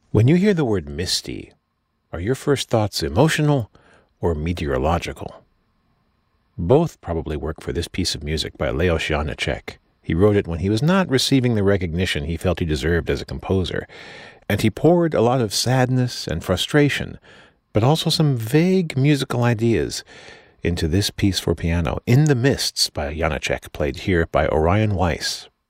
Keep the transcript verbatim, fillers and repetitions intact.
When you hear the word misty, are your first thoughts emotional or meteorological? Both probably work for this piece of music by Leos Janáček. He wrote it when he was not receiving the recognition he felt he deserved as a composer, and he poured a lot of sadness and frustration, but also some vague musical ideas into this piece for piano, In the Mists by Janáček, played here by Orion Weiss.